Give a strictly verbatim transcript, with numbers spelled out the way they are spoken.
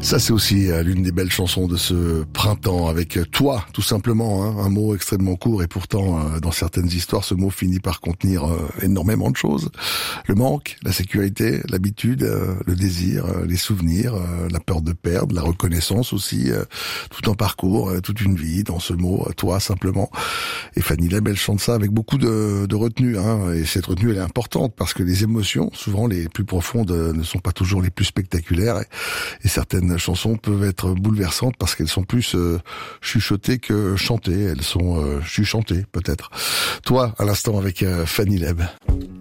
Ça, c'est aussi euh, l'une des belles chansons de ce printemps, avec euh, toi, tout simplement, hein, un mot extrêmement court, et pourtant, euh, dans certaines histoires, ce mot finit par contenir euh, énormément de choses. Le manque, la sécurité, l'habitude, euh, le désir, euh, les souvenirs, euh, la peur de perdre, la reconnaissance aussi, euh, tout un parcours, euh, toute une vie dans ce mot, euh, toi, simplement. Et Fanny Leb, elle chante ça avec beaucoup de, de retenue, hein, et cette retenue, elle est importante, parce que les émotions, souvent les plus profondes, euh, ne sont pas toujours les plus spectaculaires, et, et certaines chansons peuvent être bouleversantes parce qu'elles sont plus euh, chuchotées que chantées. Elles sont euh, chuchantées, peut-être. Toi, à l'instant, avec euh, Fanny Leb.